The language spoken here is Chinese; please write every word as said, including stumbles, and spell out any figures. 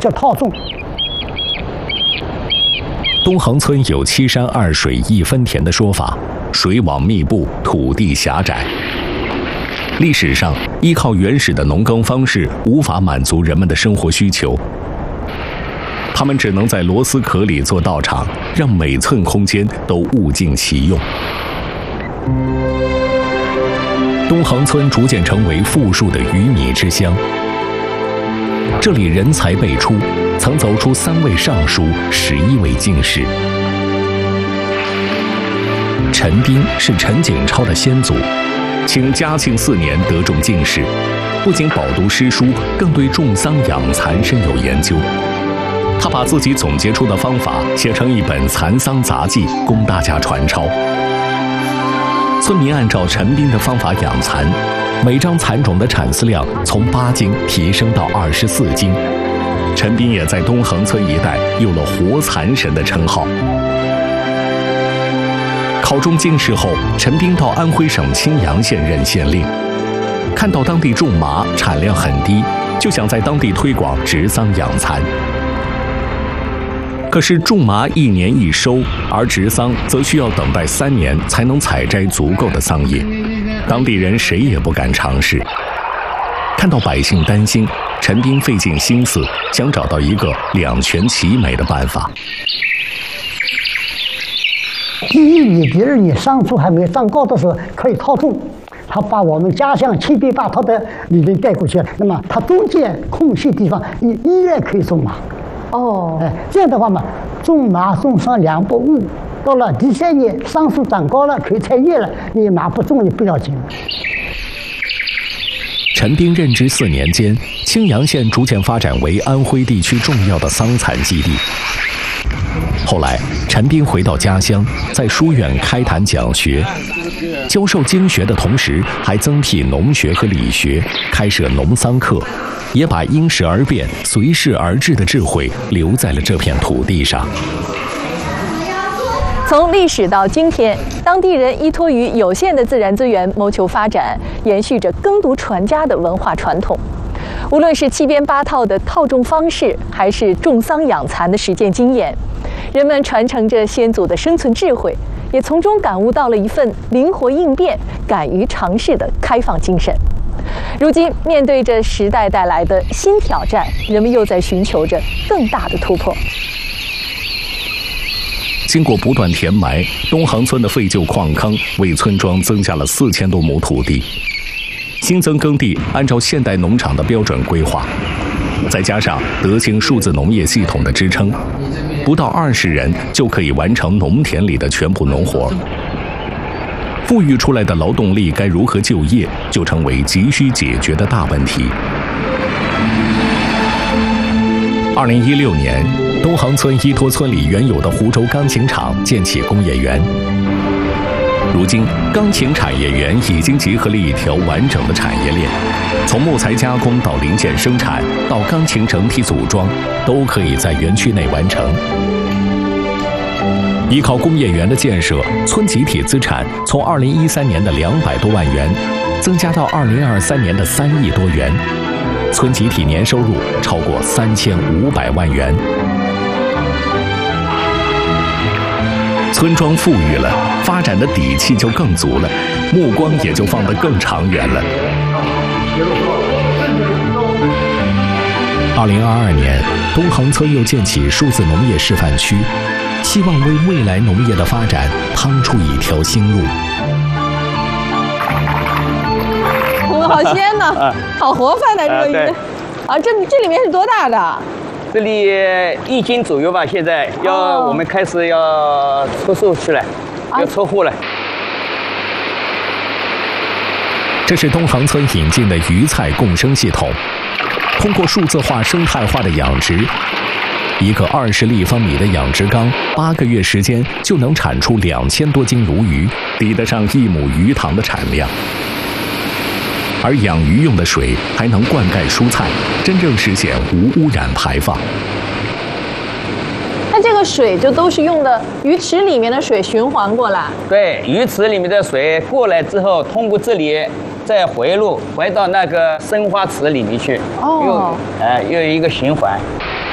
叫套种。 东横村有七山二水一分田的说法，水网密布，土地狭窄。历史上，依靠原始的农耕方式无法满足人们的生活需求，他们只能在螺丝壳里做道场，让每寸空间都物尽其用。东横村逐渐成为富庶的鱼米之乡。这里人才辈出，曾走出三位尚书、十一位进士。陈彬是陈景超的先祖，清嘉庆四年得中进士，不仅饱读诗书，更对种桑养蚕深有研究。他把自己总结出的方法写成一本《蚕桑杂记》，供大家传抄。村民按照陈彬的方法养蚕，每张蚕种的产丝量从八斤提升到二十四斤。陈彬也在东横村一带有了活蚕神的称号。考中进士后，陈彬到安徽省青阳县任县令，看到当地种麻产量很低，就想在当地推广植桑养蚕。可是种麻一年一收，而植桑则需要等待三年才能采摘足够的桑叶，当地人谁也不敢尝试。看到百姓担心，陈彬费尽心思，想找到一个两全其美的办法。 第一年、第二年桑树还没长高的时候，可以套种。他把我们家乡七边八套的理论带过去，那么它中间空隙地方依依然可以种麻。哦，哎，这样的话嘛，种麻种桑两不误。到了第三年，桑树长高了，可以采叶了，你麻不种也不要紧。 陈彬任职四年间，青阳县逐渐发展为安徽地区重要的桑蚕基地。后来，陈彬回到家乡，在书院开坛讲学，教授经学的同时，还增辟农学和理学，开设农桑课，也把因时而变、随势而治的智慧留在了这片土地上。 从历史到今天，当地人依托于有限的自然资源谋求发展，延续着耕读传家的文化传统。无论是七编八套的套种方式，还是种桑养蚕的实践经验，人们传承着先祖的生存智慧，也从中感悟到了一份灵活应变、敢于尝试的开放精神。如今，面对着时代带来的新挑战，人们又在寻求着更大的突破。 经过不断填埋，东横村的废旧矿坑为村庄增加了四千多亩土地。新增耕地按照现代农场的标准规划，再加上德清数字农业系统的支撑，不到二十人就可以完成农田里的全部农活。富裕出来的劳动力该如何就业，就成为急需解决的大问题。二零一六年，东横村依托村里原有的湖州钢琴厂建起工业园。如今，钢琴产业园已经结合了一条完整的产业链，从木材加工到零件生产，到钢琴整体组装，都可以在园区内完成。依靠工业园的建设，村集体资产从二零一三年的两百多万元，增加到二零二三年的三亿多元，村集体年收入超过三千五百万元。村庄富裕了，发展的底气就更足了，目光也就放得更长远了。二零二二年，东横村又建起数字农业示范区，希望为未来农业的发展趟出一条新路。 哦，好鲜呐，好活泛的这个鱼。啊，这这里面是多大的？ 这里一斤左右吧，现在要、哦、我们开始要出售去了，啊、要出货了。 这是东横村引进的鱼菜共生系统，通过数字化、生态化的养殖，一个二十立方米的养殖缸，八个月时间就能产出两千多斤鲈鱼，抵得上一亩鱼塘的产量。而养鱼用的水还能灌溉蔬菜，真正实现无污染排放。 那这个水就都是用的鱼池里面的水循环过来？ 对，鱼池里面的水过来之后，通过这里再回路回到那个生花池里面去。哦，又呃又有一个循环。